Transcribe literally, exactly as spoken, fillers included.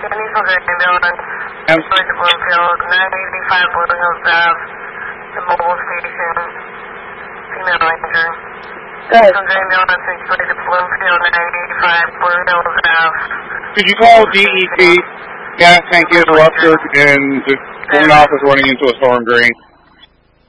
Kenny from Green Building. I'm sorry to Bloomfield, nine eighty-five Blue Hills Ave, the mobile station, female ranger. Go ahead. From Green Building, switchblade to Bloomfield, nine eighty-five Blue Hills Ave. Could you call D E T? Yeah, thank you, it's Rutherford, and the phone office running into a storm drain.